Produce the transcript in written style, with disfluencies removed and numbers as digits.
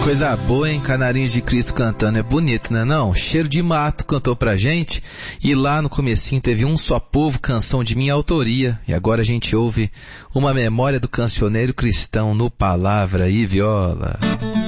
Coisa boa, hein? Canarinhos de Cristo cantando. É bonito, né não? Cheiro de Mato cantou pra gente. E lá no comecinho teve Um Só Povo, canção de minha autoria. E agora a gente ouve uma memória do cancioneiro cristão no Palavra e Viola.